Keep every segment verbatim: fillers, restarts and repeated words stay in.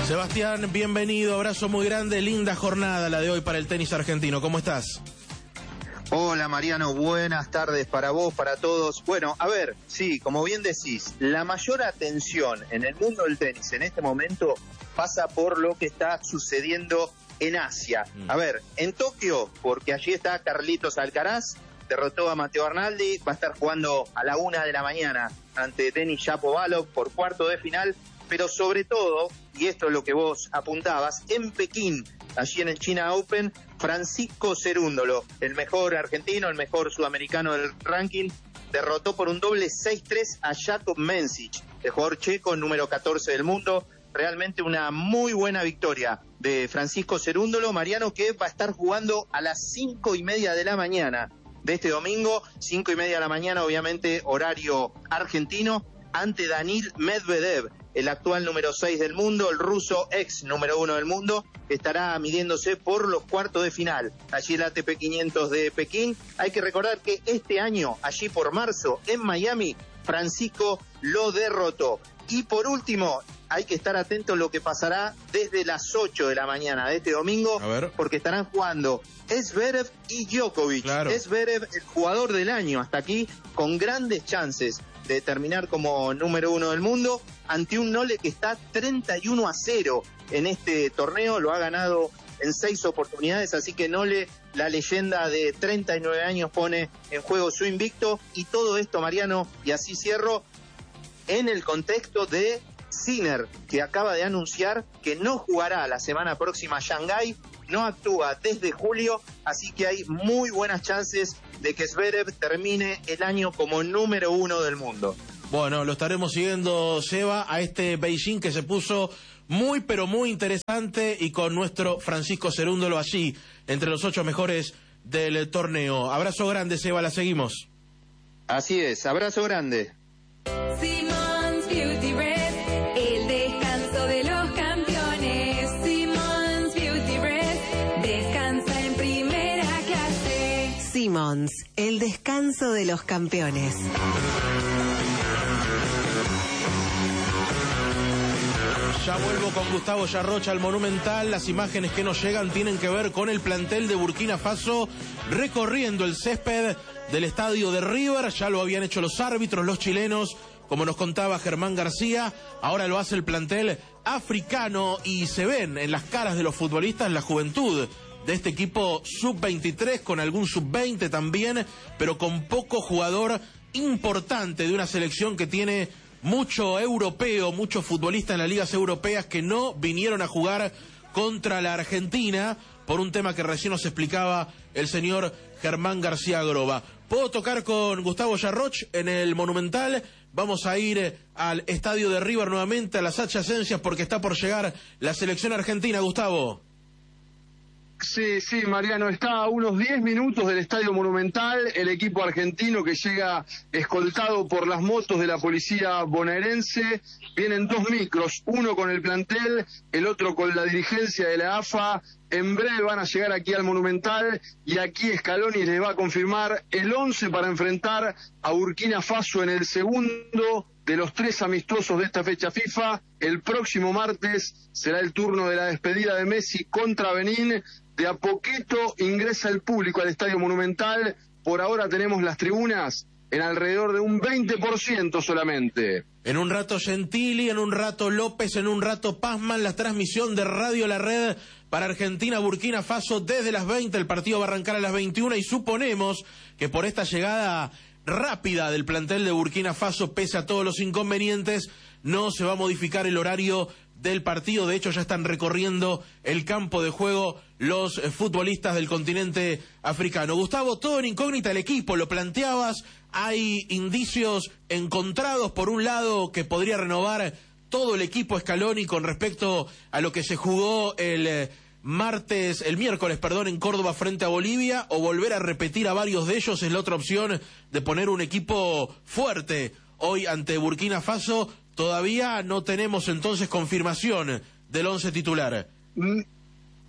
Sebastián, bienvenido, abrazo muy grande, linda jornada la de hoy para el tenis argentino, ¿cómo estás? Hola Mariano, buenas tardes para vos, para todos. Bueno, a ver, sí, como bien decís, la mayor atención en el mundo del tenis en este momento pasa por lo que está sucediendo en Asia. A ver, en Tokio, porque allí está Carlitos Alcaraz, derrotó a Matteo Arnaldi, va a estar jugando a la una de la mañana ante Denis Shapovalov por cuarto de final, pero sobre todo, y esto es lo que vos apuntabas, en Pekín, allí en el China Open, Francisco Cerúndolo, el mejor argentino, el mejor sudamericano del ranking, derrotó por un doble seis tres a Jakub Mensik, el jugador checo número catorce del mundo. Realmente una muy buena victoria de Francisco Cerúndolo, Mariano, que va a estar jugando a las cinco y media de la mañana de este domingo, cinco y media de la mañana, obviamente horario argentino, ante Danil Medvedev, el actual número seis del mundo, el ruso ex número uno del mundo, estará midiéndose por los cuartos de final. Allí el A T P quinientos de Pekín. Hay que recordar que este año, allí por marzo, en Miami, Francisco lo derrotó. Y por último, hay que estar atento a lo que pasará desde las ocho de la mañana de este domingo, porque estarán jugando Zverev y Djokovic. Claro. Zverev, el jugador del año hasta aquí, con grandes chances de terminar como número uno del mundo, ante un Nole que está treinta y uno a cero en este torneo, lo ha ganado en seis oportunidades, así que Nole, la leyenda de treinta y nueve años, pone en juego su invicto, y todo esto, Mariano, y así cierro, en el contexto de Sinner, que acaba de anunciar que no jugará la semana próxima a Shanghái, no actúa desde julio, así que hay muy buenas chances de que Zverev termine el año como número uno del mundo. Bueno, lo estaremos siguiendo, Seba, a este Beijing que se puso muy pero muy interesante, y con nuestro Francisco Cerúndolo allí, entre los ocho mejores del torneo. Abrazo grande, Seba, la seguimos. Así es, abrazo grande. Simmons Beauty Rest, el descanso de los campeones. Simmons Beauty Rest, descansa en primera clase. Simmons, el descanso de los campeones. Ya vuelvo con Gustavo Yarrocha al Monumental. Las imágenes que nos llegan tienen que ver con el plantel de Burkina Faso recorriendo el césped del estadio de River. Ya lo habían hecho los árbitros, los chilenos, como nos contaba Germán García. Ahora lo hace el plantel africano, y se ven en las caras de los futbolistas la juventud de este equipo sub veintitrés, con algún sub veinte también, pero con poco jugador importante de una selección que tiene mucho europeo, muchos futbolistas en las ligas europeas que no vinieron a jugar contra la Argentina por un tema que recién nos explicaba el señor Germán García Groba. ¿Puedo tocar con Gustavo Yarroch en el Monumental? Vamos a ir al estadio de River nuevamente, a las adyacencias, porque está por llegar la selección argentina, Gustavo. Sí, sí, Mariano, está a unos diez minutos del Estadio Monumental, el equipo argentino que llega escoltado por las motos de la policía bonaerense. Vienen dos micros, uno con el plantel, el otro con la dirigencia de la A F A. En breve van a llegar aquí al Monumental, y aquí Scaloni les va a confirmar el once para enfrentar a Burkina Faso en el segundo de los tres amistosos de esta fecha FIFA. El próximo martes será el turno de la despedida de Messi contra Benín. De a poquito ingresa el público al Estadio Monumental. Por ahora tenemos las tribunas en alrededor de un veinte por ciento solamente. En un rato Gentili, en un rato López, en un rato Pazman. La transmisión de Radio La Red para Argentina, Burkina Faso desde las veinte. El partido va a arrancar a las veintiuna, y suponemos que por esta llegada rápida del plantel de Burkina Faso, pese a todos los inconvenientes, no se va a modificar el horario del partido. De hecho, ya están recorriendo el campo de juego los eh, futbolistas del continente africano. Gustavo, todo en incógnita el equipo, lo planteabas, hay indicios encontrados. Por un lado, que podría renovar todo el equipo Scaloni con respecto a lo que se jugó el eh, martes, el miércoles, perdón, en Córdoba frente a Bolivia, o volver a repetir a varios de ellos. Es la otra opción de poner un equipo fuerte hoy ante Burkina Faso. Todavía no tenemos entonces confirmación del once titular.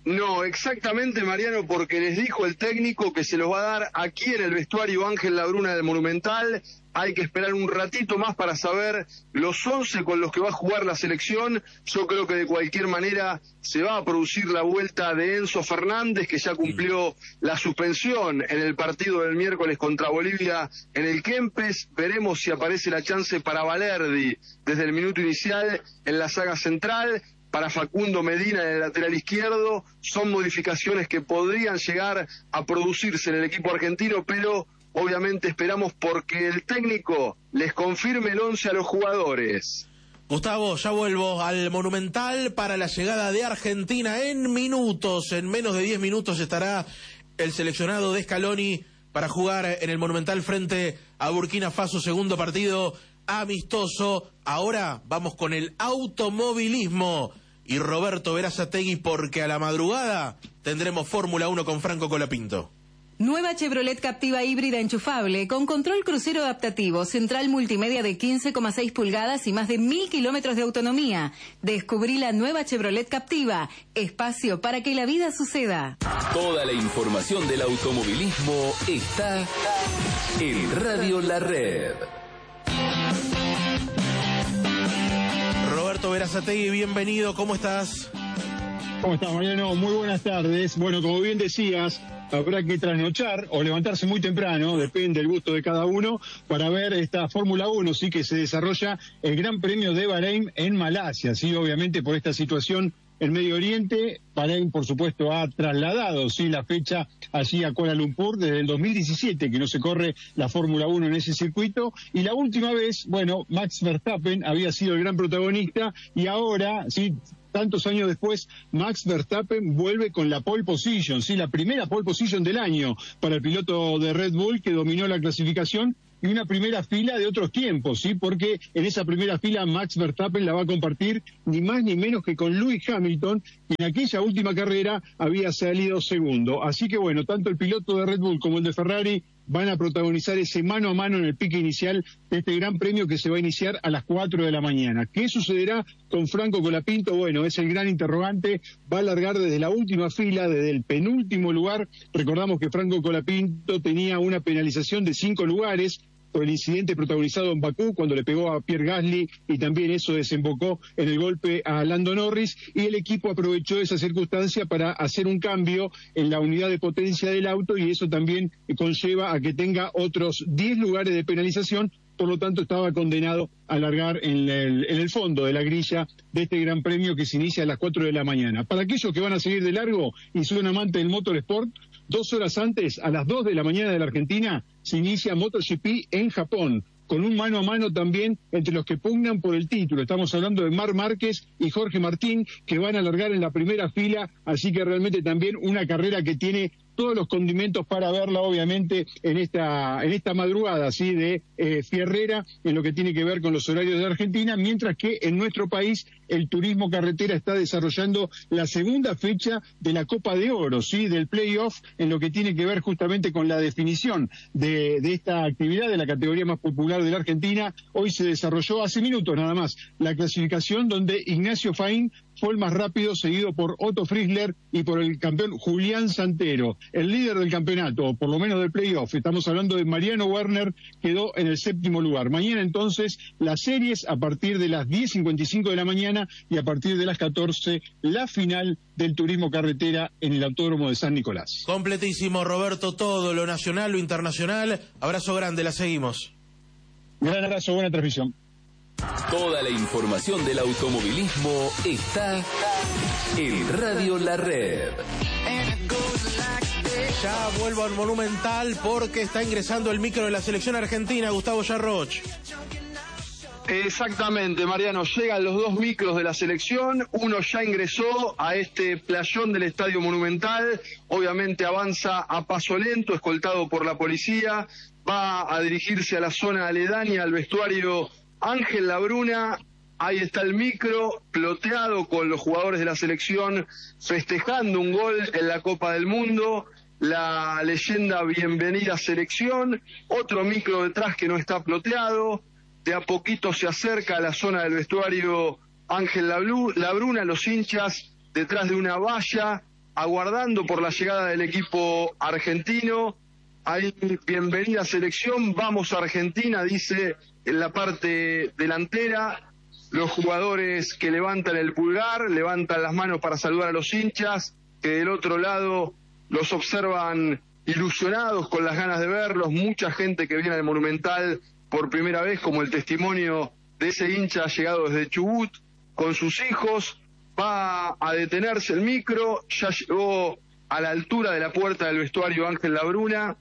No, exactamente, Mariano, porque les dijo el técnico que se los va a dar aquí en el vestuario Ángel Labruna del Monumental. Hay que esperar un ratito más para saber los once con los que va a jugar la selección. Yo creo que de cualquier manera se va a producir la vuelta de Enzo Fernández, que ya cumplió la suspensión en el partido del miércoles contra Bolivia en el Kempes. Veremos si aparece la chance para Valerdi desde el minuto inicial en la saga central. Para Facundo Medina en el lateral izquierdo, son modificaciones que podrían llegar a producirse en el equipo argentino, pero obviamente esperamos porque el técnico les confirme el once a los jugadores. Gustavo, ya vuelvo al Monumental para la llegada de Argentina en minutos, en menos de diez minutos estará el seleccionado de Scaloni para jugar en el Monumental frente a Burkina Faso, segundo partido amistoso. Ahora vamos con el automovilismo y Roberto Berazategui, porque a la madrugada tendremos Fórmula uno con Franco Colapinto. Nueva Chevrolet Captiva híbrida enchufable con control crucero adaptativo, central multimedia de quince coma seis pulgadas y más de mil kilómetros de autonomía. Descubrí la nueva Chevrolet Captiva, espacio para que la vida suceda. Toda la información del automovilismo está en Radio La Red. Roberto Berazategui, bienvenido, ¿cómo estás? ¿Cómo estás, Mariano? Muy buenas tardes. Bueno, como bien decías, habrá que trasnochar o levantarse muy temprano, depende del gusto de cada uno, para ver esta Fórmula uno, sí, que se desarrolla el Gran Premio de Bahrein en Malasia, sí, obviamente por esta situación en Medio Oriente. Bahrein, por supuesto, ha trasladado, sí, la fecha allí a Kuala Lumpur desde el dos mil diecisiete, que no se corre la Fórmula uno en ese circuito, y la última vez, bueno, Max Verstappen había sido el gran protagonista, y ahora, sí, tantos años después, Max Verstappen vuelve con la pole position, sí, la primera pole position del año para el piloto de Red Bull que dominó la clasificación, y una primera fila de otros tiempos, sí, porque en esa primera fila Max Verstappen la va a compartir ni más ni menos que con Lewis Hamilton, que en aquella última carrera había salido segundo. Así que bueno, tanto el piloto de Red Bull como el de Ferrari van a protagonizar ese mano a mano en el pique inicial de este gran premio que se va a iniciar a las cuatro de la mañana. ¿Qué sucederá con Franco Colapinto? Bueno, es el gran interrogante. Va a largar desde la última fila, desde el penúltimo lugar. Recordamos que Franco Colapinto tenía una penalización de cinco lugares por el incidente protagonizado en Bakú, cuando le pegó a Pierre Gasly, y también eso desembocó en el golpe a Lando Norris, y el equipo aprovechó esa circunstancia para hacer un cambio en la unidad de potencia del auto, y eso también conlleva a que tenga otros diez lugares de penalización. Por lo tanto, estaba condenado a largar en el, en el fondo de la grilla de este gran premio que se inicia a las cuatro de la mañana. Para aquellos que van a seguir de largo y son amantes del motorsport, dos horas antes, a las dos de la mañana de la Argentina, se inicia MotoGP en Japón, con un mano a mano también entre los que pugnan por el título. Estamos hablando de Marc Márquez y Jorge Martín, que van a largar en la primera fila, así que realmente también una carrera que tiene todos los condimentos para verla, obviamente, en esta en esta madrugada, así de eh, fierrera, en lo que tiene que ver con los horarios de Argentina, mientras que en nuestro país el turismo carretera está desarrollando la segunda fecha de la Copa de Oro, sí, del playoff, en lo que tiene que ver justamente con la definición de, de esta actividad de la categoría más popular de la Argentina. Hoy se desarrolló hace minutos nada más la clasificación, donde Ignacio Faín fue el más rápido, seguido por Otto Frizzler y por el campeón Julián Santero. El líder del campeonato, o por lo menos del playoff, estamos hablando de Mariano Werner, quedó en el séptimo lugar. Mañana entonces las series a partir de las diez cincuenta y cinco de la mañana, y a partir de las catorce la final del turismo carretera en el Autódromo de San Nicolás. Completísimo, Roberto, todo lo nacional, lo internacional. Abrazo grande, la seguimos. Gran abrazo, buena transmisión. Toda la información del automovilismo está en Radio La Red. Ya vuelvo al Monumental porque está ingresando el micro de la selección argentina, Gustavo Yarroch. Exactamente, Mariano, llegan los dos micros de la selección, uno ya ingresó a este playón del Estadio Monumental, obviamente avanza a paso lento, escoltado por la policía, va a dirigirse a la zona aledaña, al vestuario Ángel Labruna. Ahí está el micro, ploteado con los jugadores de la selección, festejando un gol en la Copa del Mundo, la leyenda Bienvenida Selección, otro micro detrás que no está ploteado. De a poquito se acerca a la zona del vestuario Ángel Labruna, los hinchas detrás de una valla aguardando por la llegada del equipo argentino. Hay bienvenida selección, vamos a Argentina, dice en la parte delantera. Los jugadores que levantan el pulgar, levantan las manos para saludar a los hinchas, que del otro lado los observan ilusionados, con las ganas de verlos. Mucha gente que viene al Monumental por primera vez, como el testimonio de ese hincha llegado desde Chubut con sus hijos. Va a detenerse el micro, ya llegó a la altura de la puerta del vestuario Ángel Labruna.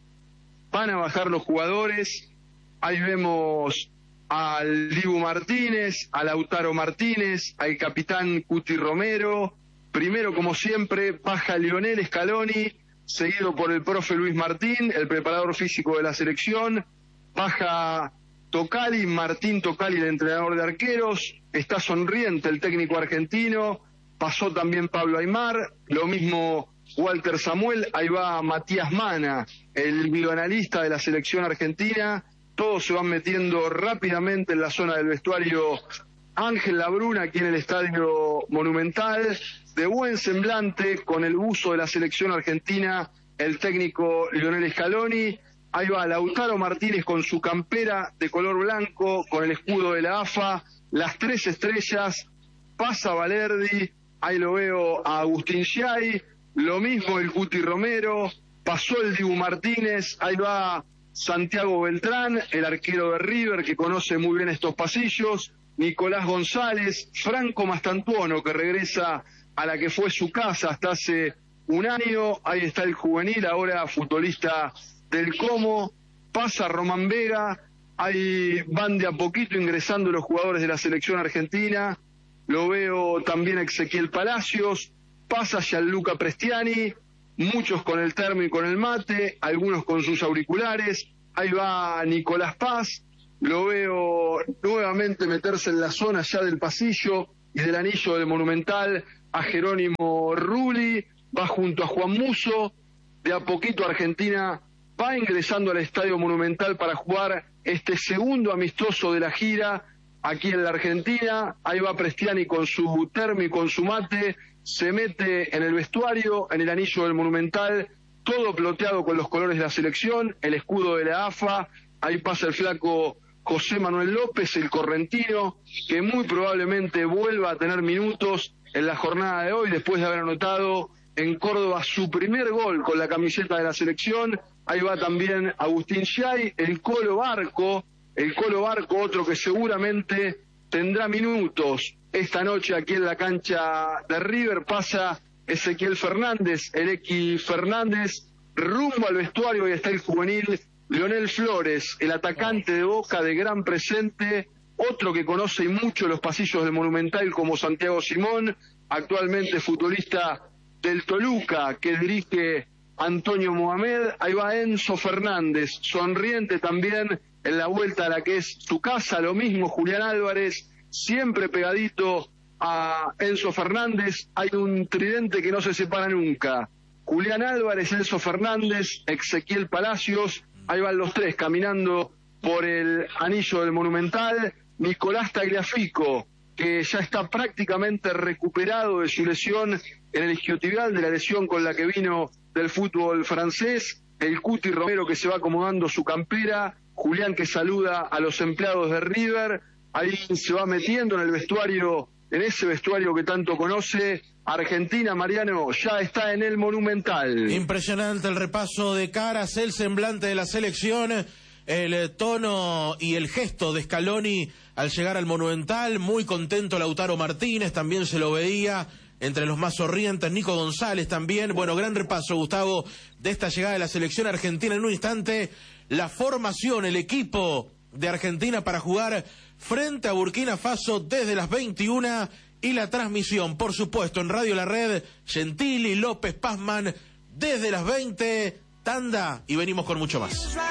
Van a bajar los jugadores. Ahí vemos al Dibu Martínez, a Lautaro Martínez, al capitán Cuti Romero. Primero, como siempre, baja Lionel Scaloni, seguido por el profe Luis Martín, el preparador físico de la selección. Baja Tocali, Martín Tocali, el entrenador de arqueros. Está sonriente el técnico argentino. Pasó también Pablo Aimar, lo mismo Walter Samuel. Ahí va Matías Mana, el videoanalista de la selección argentina. Todos se van metiendo rápidamente en la zona del vestuario Ángel Labruna, aquí en el Estadio Monumental, de buen semblante, con el buzo de la selección argentina, el técnico Lionel Scaloni. Ahí va Lautaro Martínez con su campera de color blanco, con el escudo de la A F A, las tres estrellas. Pasa Valerdi, ahí lo veo a Agustín Giai, lo mismo el Cuti Romero. Pasó el Dibu Martínez, ahí va Santiago Beltrán, el arquero de River, que conoce muy bien estos pasillos. Nicolás González, Franco Mastantuono, que regresa a la que fue su casa hasta hace un año. Ahí está el juvenil, ahora futbolista del Como. Pasa Román Vega. Ahí van de a poquito ingresando los jugadores de la selección argentina. Lo veo también a Ezequiel Palacios. Pasa Gianluca Prestiani. Muchos con el termo y con el mate, algunos con sus auriculares. Ahí va Nicolás Paz. Lo veo nuevamente meterse en la zona ya del pasillo y del anillo del Monumental a Jerónimo Rulli. Va junto a Juan Musso. De a poquito Argentina va ingresando al Estadio Monumental para jugar este segundo amistoso de la gira aquí en la Argentina. Ahí va Prestiani con su termo y con su mate. Se mete en el vestuario, en el anillo del Monumental, todo ploteado con los colores de la selección, el escudo de la A F A. Ahí pasa el flaco José Manuel López, el correntino, que muy probablemente vuelva a tener minutos en la jornada de hoy, después de haber anotado en Córdoba su primer gol con la camiseta de la selección. Ahí va también Agustín Giai, el Colo Barco, el Colo Barco, otro que seguramente tendrá minutos esta noche aquí en la cancha de River. Pasa Ezequiel Fernández, el X Fernández, rumbo al vestuario. Y está el juvenil Leonel Flores, el atacante de Boca de gran presente, otro que conoce mucho los pasillos del Monumental como Santiago Simón, actualmente futbolista del Toluca, que dirige Antonio Mohamed. Ahí va Enzo Fernández, sonriente también en la vuelta a la que es su casa. Lo mismo Julián Álvarez, siempre pegadito a Enzo Fernández. Hay un tridente que no se separa nunca: Julián Álvarez, Enzo Fernández, Ezequiel Palacios. Ahí van los tres caminando por el anillo del Monumental. Nicolás Tagliafico, que ya está prácticamente recuperado de su lesión en el isquiotibial, de la lesión con la que vino del fútbol francés. El Cuti Romero, que se va acomodando su campera. Julián, que saluda a los empleados de River. Ahí se va metiendo en el vestuario, en ese vestuario que tanto conoce. Argentina, Mariano, ya está en el Monumental. Impresionante el repaso de caras, el semblante de la selección, el tono y el gesto de Scaloni al llegar al Monumental. Muy contento Lautaro Martínez, también se lo veía entre los más sonrientes. Nico González también. Bueno, gran repaso, Gustavo, de esta llegada de la selección argentina. En un instante, la formación, el equipo de Argentina para jugar frente a Burkina Faso desde las veintiuna, y la transmisión, por supuesto, en Radio La Red, Gentili, López, Pazman, desde las veinte, tanda, y venimos con mucho más.